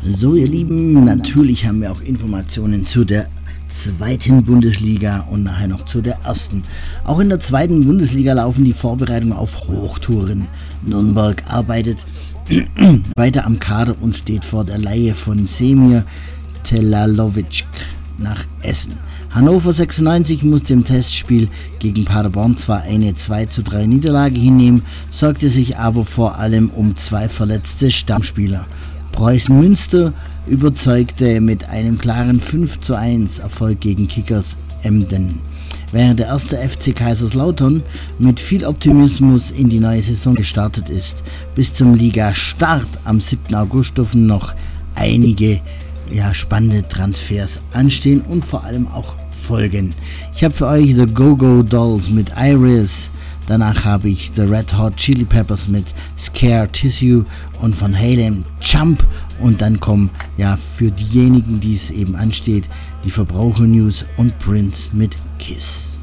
So, ihr Lieben, natürlich haben wir auch Informationen zu der zweiten Bundesliga und nachher noch zu der ersten. Auch in der zweiten Bundesliga laufen die Vorbereitungen auf Hochtouren. Nürnberg arbeitet weiter am Kader und steht vor der Leihe von Semir Telalovic nach Essen. Hannover 96 musste im Testspiel gegen Paderborn zwar eine 2:3 Niederlage hinnehmen, sorgte sich aber vor allem um 2 verletzte Stammspieler. Preußen Münster überzeugte mit einem klaren 5:1 Erfolg gegen Kickers Emden. Während der erste FC Kaiserslautern mit viel Optimismus in die neue Saison gestartet ist. Bis zum Ligastart am 7. August dürfen noch einige spannende Transfers anstehen und vor allem auch folgen. Ich habe für euch The Go-Go Dolls mit Iris, danach habe ich The Red Hot Chili Peppers mit Scar Tissue und von Halen Jump und dann kommen für diejenigen, die es eben ansteht, die Verbraucher-News und Prince mit Kiss.